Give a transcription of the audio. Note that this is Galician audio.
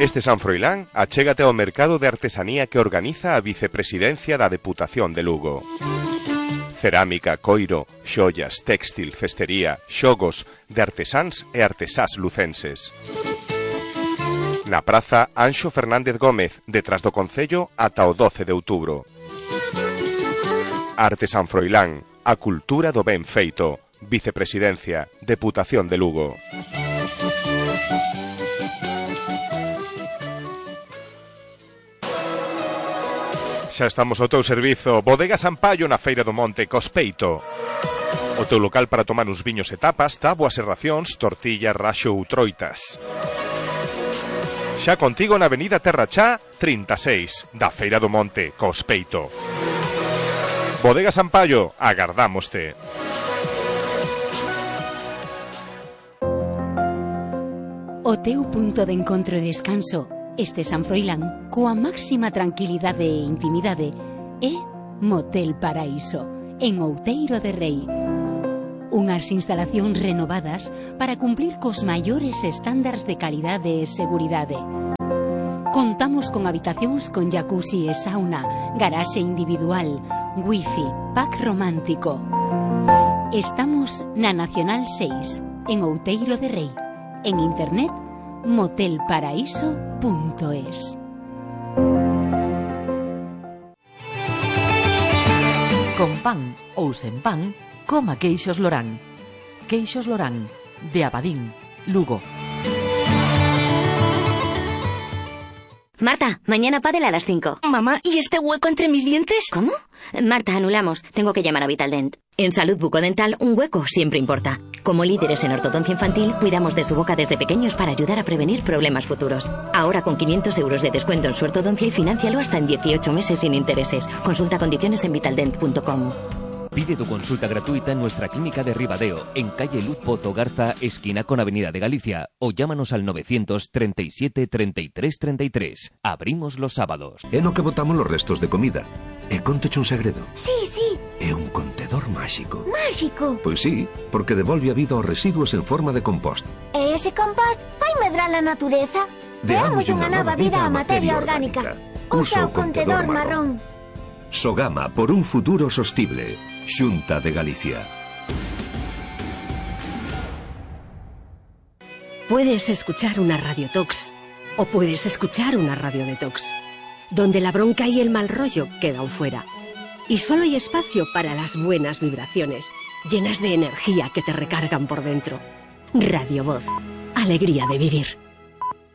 Este San Froilán achégate ao mercado de artesanía que organiza a Vicepresidencia da Deputación de Lugo. Cerámica, coiro, xoias, téxtil, cestería, xogos de artesáns e artesás lucenses. Na praza Anxo Fernández Gómez, detrás do Concello, ata o 12 de outubro. Arte San Froilán, a cultura do ben feito. Vicepresidencia, Deputación de Lugo. Xa estamos ao teu servizo. Bodega Sampaio na Feira do Monte, Cospeito. O teu local para tomar uns viños e tapas, táboas e racións, tortillas, raxo ou troitas. Xa contigo na Avenida Terra Chá 36, da Feira do Monte, Cospeito. Bodega Sampaio, agardámoste. O teu punto de encontro e descanso, este San Froilán, coa máxima tranquilidade e intimidade, é Motel Paraíso, en Outeiro de Rei. Unhas instalacións renovadas para cumplir cos maiores estándares de calidade e seguridade. Contamos con habitacións con jacuzzi e sauna, garaxe individual, wifi, pack romántico. Estamos na Nacional 6, en Outeiro de Rei. En internet, motelparaíso.es. Con pan ou sen pan, coma Queixos Lorán. Queixos Lorán, de Abadín, Lugo. Marta, mañana pádel a las 5. Mamá, ¿y este hueco entre mis dientes? ¿Cómo? Marta, anulamos. Tengo que llamar a Vitaldent. En salud bucodental, un hueco siempre importa. Como líderes en ortodoncia infantil, cuidamos de su boca desde pequeños para ayudar a prevenir problemas futuros. Ahora con 500 euros de descuento en su ortodoncia y financialo hasta en 18 meses sin intereses. Consulta condiciones en vitaldent.com. Pide tu consulta gratuita en nuestra clínica de Ribadeo, en calle Luz Pozo Garza, esquina con Avenida de Galicia, o llámanos al 937 33 33. Abrimos los sábados. É no que botamos los restos de comida. E conteche un segredo. Sí, sí. É un contedor máxico. Máxico. Pois sí, porque devolve a vida aos residuos en forma de compost. E ese compost vai medrar a natureza. Deamos unha nova vida á materia orgánica. Usa o contedor marrón. Sogama por un futuro sostible. Xunta de Galicia. Puedes escuchar una radiotox o puedes escuchar una radio detox, donde la bronca y el mal rollo quedan fuera. Y solo hay espacio para las buenas vibraciones, llenas de energía que te recargan por dentro. Radio Voz. Alegría de vivir.